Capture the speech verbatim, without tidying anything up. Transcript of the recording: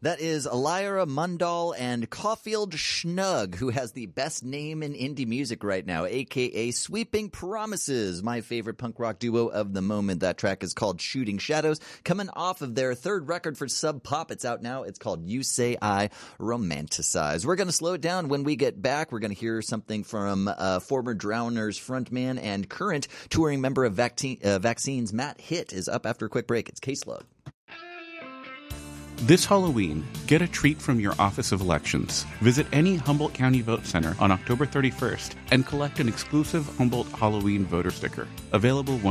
That is Lyra Mundall and Caulfield Schnug, who has the best name in indie music right now, a k a. Sweeping Promises, my favorite punk rock duo of the moment. That track is called Shooting Shadows, coming off of their third record for Sub Pop. It's out now. It's called You Say I Romanticize. We're going to slow it down. When we get back, we're going to hear something from uh, former Drowners frontman and current touring member of Vac- uh, Vaccines, Matt Hitt, is up after a quick break. It's Caseload. This Halloween, get a treat from your Office of Elections. Visit any Humboldt County Vote Center on October thirty-first and collect an exclusive Humboldt Halloween voter sticker. Available